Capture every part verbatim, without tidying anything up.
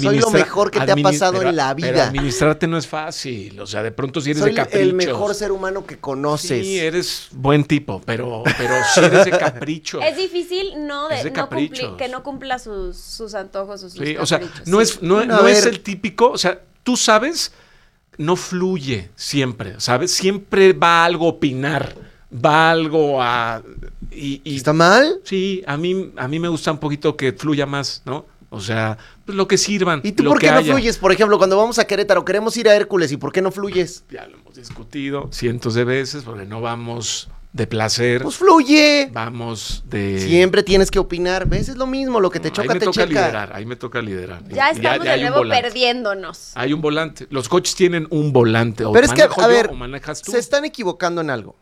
Soy lo mejor que te ha pasado pero, en la vida. Pero administrarte no es fácil. O sea, de pronto si eres Soy de caprichos. el mejor ser humano que conoces. Sí, eres buen tipo, pero, pero si eres de capricho. Es difícil no de, Es de no cumplir, caprichos. que no cumpla sus, sus antojos o sus Sí, caprichos. o sea, no sí. es, no, Bueno, no a es ver. el típico, o sea, tú sabes, no fluye siempre, ¿sabes? Siempre va algo a opinar, va algo a... Y, y, ¿Está mal? Sí, a mí, a mí me gusta un poquito que fluya más, ¿no? O sea, pues lo que sirvan. ¿Y tú lo por que qué no haya. fluyes? Por ejemplo, cuando vamos a Querétaro, queremos ir a Hércules, ¿y por qué no fluyes? Ya lo hemos discutido cientos de veces, porque no vamos de placer, Pues fluye. vamos de... Siempre tienes que opinar. ¿Ves? Es lo mismo, lo que te No, choca, ahí me te toca checa. liderar, ahí me toca liderar. Ya Y estamos ya de hay un nuevo volante. perdiéndonos. Hay un volante. Los coches tienen un volante. O Pero es que, manejo a yo ver, o manejas tú. se están equivocando en algo.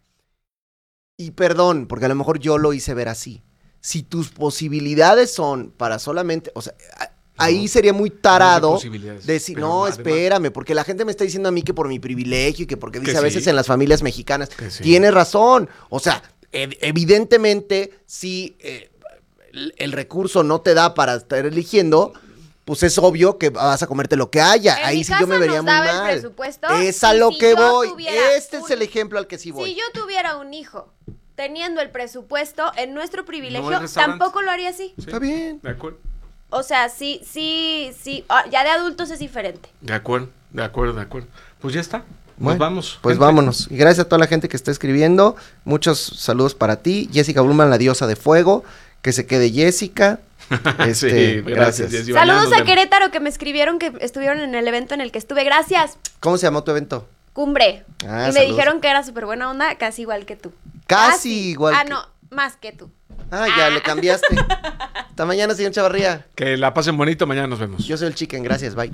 Y perdón, porque a lo mejor yo lo hice ver así. Si tus posibilidades son para solamente, o sea, a- ahí No, sería muy no tarado hay posibilidades, decir, pero no, además- espérame, porque la gente me está diciendo a mí que por mi privilegio y que porque dice Que a veces sí. en las familias mexicanas, Que sí. tienes razón. O sea, ev- evidentemente, si eh, el, el recurso no te da para estar eligiendo, pues es obvio que vas a comerte lo que haya. En Ahí mi sí casa yo me vería nos muy daba el mal. presupuesto, Es a y lo si que yo voy. tuviera Este es un- el ejemplo al que sí voy. Si yo tuviera un hijo teniendo el presupuesto en nuestro privilegio, No hay restaurante. tampoco lo haría así. Sí, Está bien. De acuerdo. O sea, sí, sí, sí. ah, ya de adultos es diferente. De acuerdo, de acuerdo, de acuerdo. Pues ya está. Bueno, Nos vamos. Pues gente. vámonos. Y gracias a toda la gente que está escribiendo. Muchos saludos para ti. Jessica Bluman, la diosa de fuego. Que se quede Jessica. Este, Sí, gracias. Jessy. Saludos Mañana nos a vemos. Querétaro que me escribieron que estuvieron en el evento en el que estuve. Gracias. ¿Cómo se llamó tu evento? Cumbre. Ah, y me saludos. dijeron que era súper buena onda, casi igual que tú. Casi igual Ah, que- no, más que tú. Ah, ya le cambiaste. Hasta mañana, señor Chavarría. Que la pasen bonito, mañana nos vemos. Yo soy el Chicken, gracias, bye.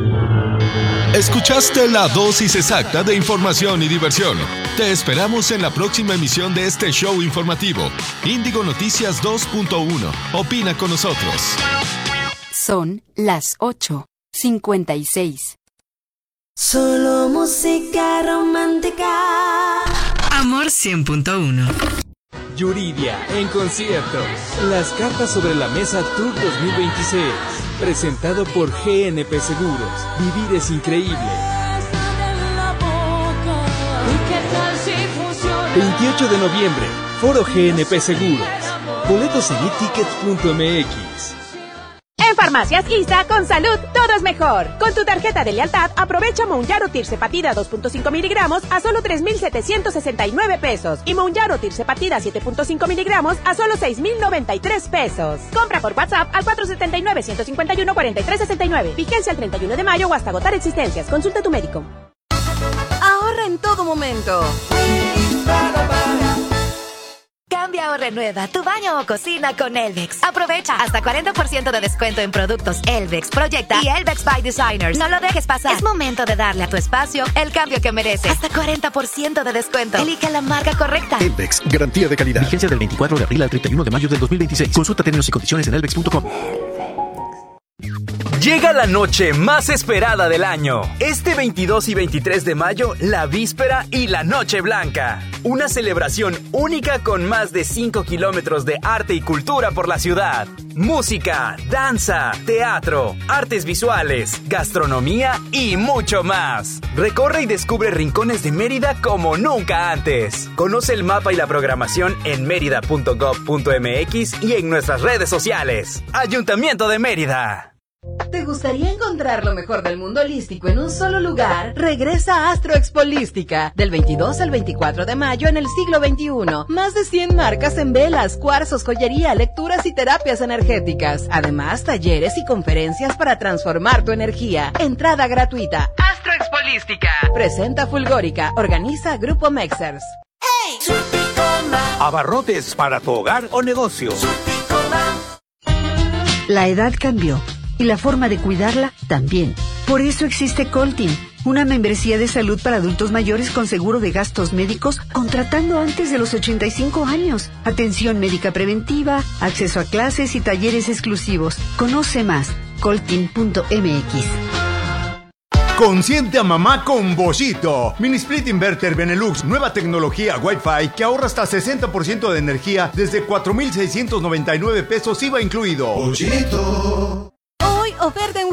Escuchaste la dosis exacta de información y diversión. Te esperamos en la próxima emisión de este show informativo. Índigo Noticias dos punto uno. Opina con nosotros. Son las ocho cincuenta y seis. Solo música romántica. Amor cien punto uno. Yuridia en concierto. Las cartas sobre la mesa Tour dos mil veintiséis. Presentado por G N P Seguros. Vivir es increíble. veintiocho de noviembre. Foro G N P Seguros. Boletos en etickets punto m x. En Farmacias ISA, con salud, todo es mejor. Con tu tarjeta de lealtad, aprovecha Mounjaro Tirzepatida dos punto cinco miligramos a solo tres mil setecientos sesenta y nueve pesos. Y Mounjaro Tirzepatida siete punto cinco miligramos a solo seis mil noventa y tres pesos. Compra por WhatsApp al cuatro siete nueve, uno cinco uno, cuatro tres seis nueve. Vigencia el treinta y uno de mayo o hasta agotar existencias. Consulta a tu médico. Ahorra en todo momento. Cambia o renueva tu baño o cocina con Elvex. Aprovecha hasta cuarenta por ciento de descuento en productos Elvex, Proyecta y Elvex by Designers. No lo dejes pasar. Es momento de darle a tu espacio el cambio que merece. Hasta cuarenta por ciento de descuento. Elige la marca correcta. Elvex, garantía de calidad. Vigencia del veinticuatro de abril al treinta y uno de mayo del dos mil veintiséis. Consulta términos y condiciones en elvex punto com. Llega la noche más esperada del año. Este veintidós y veintitrés de mayo, la víspera y la Noche Blanca. Una celebración única con más de cinco kilómetros de arte y cultura por la ciudad. Música, danza, teatro, artes visuales, gastronomía y mucho más. Recorre y descubre rincones de Mérida como nunca antes. Conoce el mapa y la programación en mérida punto gob punto m x y en nuestras redes sociales. Ayuntamiento de Mérida. ¿Te gustaría encontrar lo mejor del mundo holístico en un solo lugar? Regresa a Astro Expo Holística, del veintidós al veinticuatro de mayo en el siglo veintiuno. Más de cien marcas en velas, cuarzos, joyería, lecturas y terapias energéticas. Además, talleres y conferencias para transformar tu energía. Entrada gratuita. Astro Expo Holística. Presenta Fulgórica. Organiza Grupo Mexers. Hey. Abarrotes para tu hogar o negocio. La edad cambió y la forma de cuidarla también. Por eso existe Coltin, una membresía de salud para adultos mayores con seguro de gastos médicos contratando antes de los ochenta y cinco años. Atención médica preventiva, acceso a clases y talleres exclusivos. Conoce más, coltin punto m x. Consiente a mamá con Boschito. Mini Split Inverter Benelux, nueva tecnología Wi-Fi que ahorra hasta sesenta por ciento de energía desde cuatro mil seiscientos noventa y nueve pesos I V A incluido. Hoy oferta en